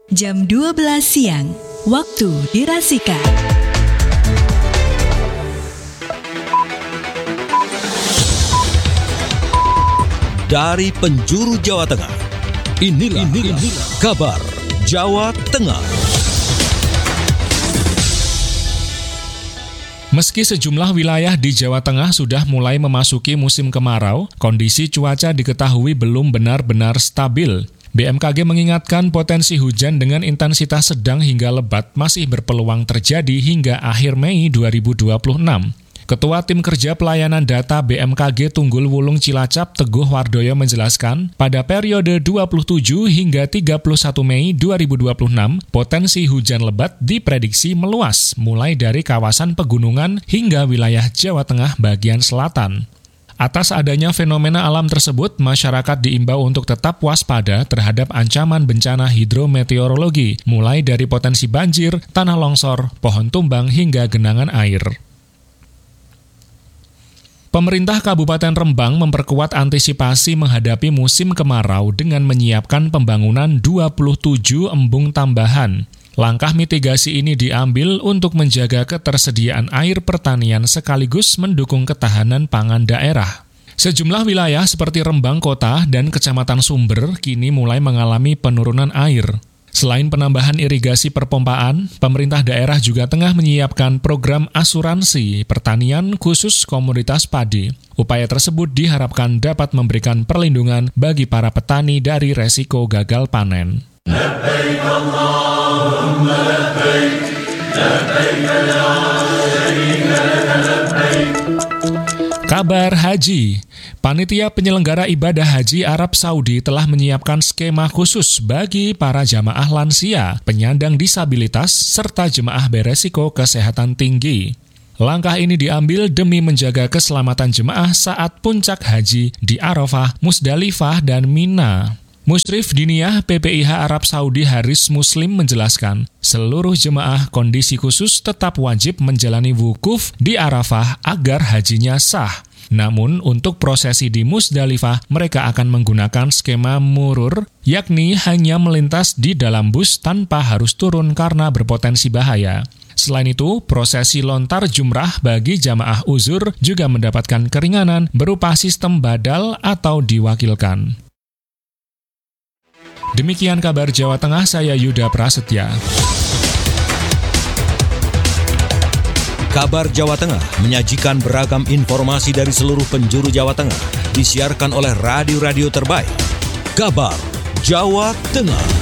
Jam 12 siang, waktu dirasika. Dari penjuru Jawa Tengah, inilah kabar Jawa Tengah. Meski sejumlah wilayah di Jawa Tengah sudah mulai memasuki musim kemarau, kondisi cuaca diketahui belum benar-benar stabil. BMKG mengingatkan potensi hujan dengan intensitas sedang hingga lebat masih berpeluang terjadi hingga akhir Mei 2026. Ketua Tim Kerja Pelayanan Data BMKG Tunggul Wulung Cilacap Teguh Wardoyo menjelaskan, pada periode 27 hingga 31 Mei 2026, potensi hujan lebat diprediksi meluas, mulai dari kawasan pegunungan hingga wilayah Jawa Tengah bagian selatan. Atas adanya fenomena alam tersebut, masyarakat diimbau untuk tetap waspada terhadap ancaman bencana hidrometeorologi, mulai dari potensi banjir, tanah longsor, pohon tumbang, hingga genangan air. Pemerintah Kabupaten Rembang memperkuat antisipasi menghadapi musim kemarau dengan menyiapkan pembangunan 27 embung tambahan. Langkah mitigasi ini diambil untuk menjaga ketersediaan air pertanian sekaligus mendukung ketahanan pangan daerah. Sejumlah wilayah seperti Rembang Kota dan Kecamatan Sumber kini mulai mengalami penurunan air. Selain penambahan irigasi perpompaan, pemerintah daerah juga tengah menyiapkan program asuransi pertanian khusus komoditas padi. Upaya tersebut diharapkan dapat memberikan perlindungan bagi para petani dari resiko gagal panen. Labbaik Allahumma labbaik, labbaik la syarika laka labbaik. Kabar haji. Panitia penyelenggara ibadah haji Arab Saudi telah menyiapkan skema khusus bagi para jamaah lansia, penyandang disabilitas, serta jemaah beresiko kesehatan tinggi. Langkah ini diambil demi menjaga keselamatan jemaah saat puncak haji di Arafah, Musdalifah, dan Mina. Musyrif Diniyah PPIH Arab Saudi Haris Muslim menjelaskan, seluruh jemaah kondisi khusus tetap wajib menjalani wukuf di Arafah agar hajinya sah. Namun, untuk prosesi di Musdalifah, mereka akan menggunakan skema murur, yakni hanya melintas di dalam bus tanpa harus turun karena berpotensi bahaya. Selain itu, prosesi lontar jumrah bagi jamaah uzur juga mendapatkan keringanan berupa sistem badal atau diwakilkan. Demikian kabar Jawa Tengah, saya Yuda Prasetya. Kabar Jawa Tengah menyajikan beragam informasi dari seluruh penjuru Jawa Tengah, disiarkan oleh radio-radio terbaik. Kabar Jawa Tengah.